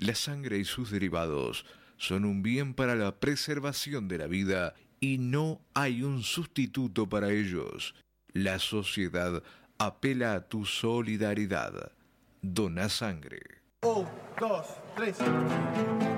La sangre y sus derivados son un bien para la preservación de la vida y no hay un sustituto para ellos. La sociedad apela a tu solidaridad. Dona sangre. 1, 2, 3.